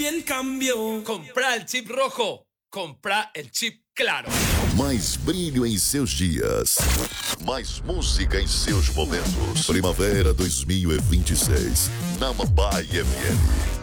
bien cambió. Comprar el chip rojo, comprar el chip claro. Mais brilho em seus dias. Mais música em seus momentos. Primavera 2026. Na Mambai FM.